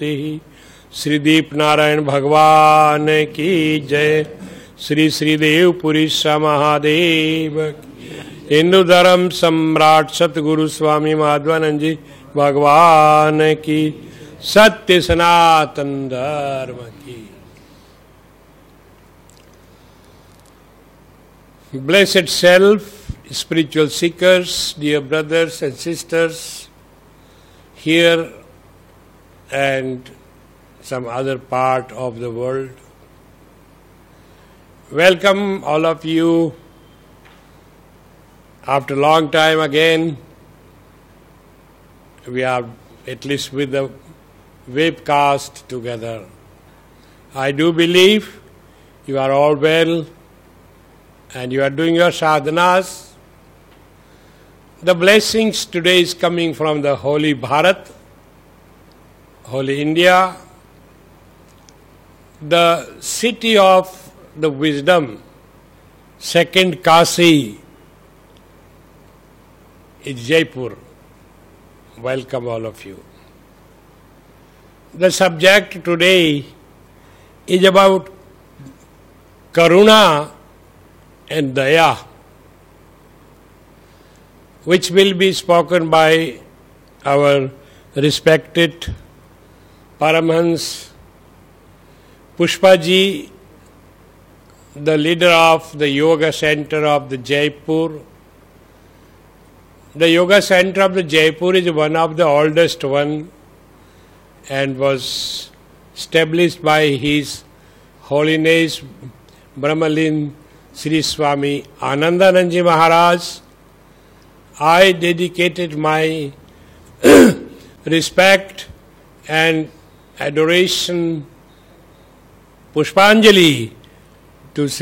श्री दीप नारायण भगवान की जय। श्री श्रीदेवपुरी महादेव। हिंदू धर्म सम्राट सतगुरु स्वामी माधवानंद जी भगवान की। सत्य सनातन धर्म की। Blessed self, spiritual seekers, dear brothers and sisters, here and some other part of the world. Welcome all of you after a long time again. We are at least with the webcast together. I do believe you are all well and you are doing your sadhanas. The blessings today is coming from the holy Bharat, holy India, the city of the wisdom, second Kasi is Jaipur. Welcome all of you. The subject today is about Karuna and Daya, which will be spoken by our respected Paramhans Pushpaji, the leader of the Yoga Center of the Jaipur. The Yoga Center of the Jaipur is one of the oldest one and was established by His Holiness Brahmalin Sri Swami Anandanandji Maharaj. I dedicated my respect and adoration Pushpanjali to